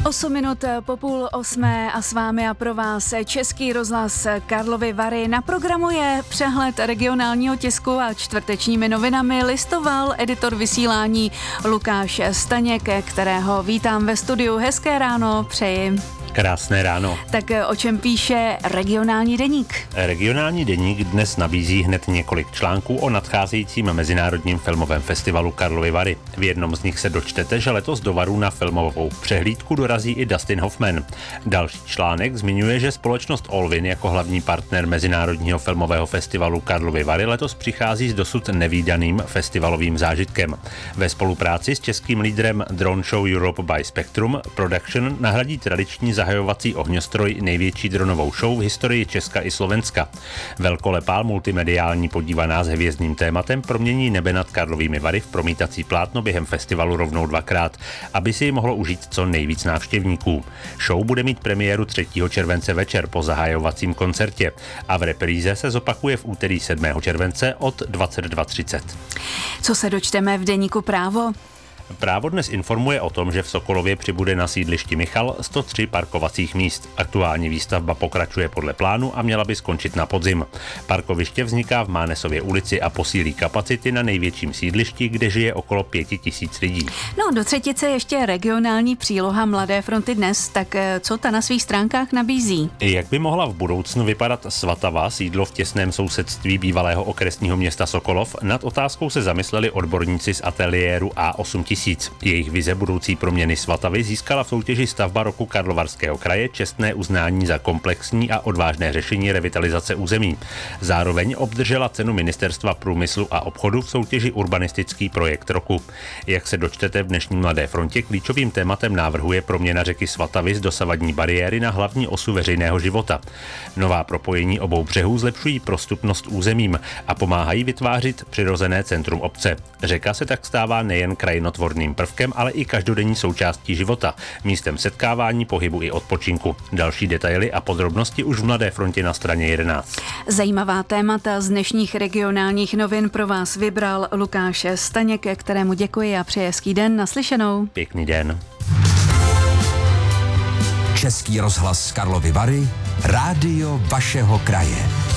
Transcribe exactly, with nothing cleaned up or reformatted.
osm minut po půl osmé a s vámi a pro vás Český rozhlas Karlovy Vary. Na programu je přehled regionálního tisku a čtvrtečními novinami listoval editor vysílání Lukáš Staněk, kterého vítám ve studiu. Hezké ráno přeji. Krásné ráno. Tak o čem píše regionální deník? Regionální deník dnes nabízí hned několik článků o nadcházejícím mezinárodním filmovém festivalu Karlovy Vary. V jednom z nich se dočtete, že letos do Varů na filmovou přehlídku dorazí i Dustin Hoffman. Další článek zmiňuje, že společnost Allwyn jako hlavní partner mezinárodního filmového festivalu Karlovy Vary letos přichází s dosud nevídaným festivalovým zážitkem. Ve spolupráci s českým lídrem Drone Show Europe by Spectrum Production nahradí tradiční zahajovací ohňostroj největší dronovou show v historii Česka i Slovenska. Velkolepá multimediální podívaná s hvězdným tématem promění nebe nad Karlovými Vary v promítací plátno během festivalu rovnou dvakrát, aby si ji mohlo užít co nejvíc návštěvníků. Show bude mít premiéru třetího července večer po zahajovacím koncertě a v repríze se zopakuje v úterý sedmého července od dvacet dva třicet. Co se dočteme v deníku Právo? Právo dnes informuje o tom, že v Sokolově přibude na sídlišti Michal sto tři parkovacích míst. Aktuální výstavba pokračuje podle plánu a měla by skončit na podzim. Parkoviště vzniká v Mánesově ulici a posílí kapacity na největším sídlišti, kde žije okolo pěti tisíc lidí. No, do třetice ještě regionální příloha Mladé fronty dnes, tak co ta na svých stránkách nabízí? Jak by mohla v budoucnu vypadat Svatava, sídlo v těsném sousedství bývalého okresního města Sokolov, nad otázkou se zamysleli odborníci z ateliéru A osm tisíc. Jejich vize budoucí proměny Svatavy získala v soutěži Stavba roku Karlovarského kraje čestné uznání za komplexní a odvážné řešení revitalizace území. Zároveň obdržela cenu Ministerstva průmyslu a obchodu v soutěži Urbanistický projekt roku. Jak se dočtete v dnešní Mladé frontě, klíčovým tématem návrhu je proměna řeky Svatavy z dosavadní bariéry na hlavní osu veřejného života. Nová propojení obou břehů zlepšují prostupnost územím a pomáhají vytvářet přirozené centrum obce. Řeka se tak stává nejen krajinotvorným prvkem, ale i každodenní součástí života, místem setkávání, pohybu i odpočinku. Další detaily a podrobnosti už v Mladé frontě na straně jedenáct. Zajímavá témata z dnešních regionálních novin pro vás vybral Lukáš Staněk, kterému děkuji a přeji hezký den. Naslyšenou. Pěkný den. Český rozhlas Karlovy Vary, rádio vašeho kraje.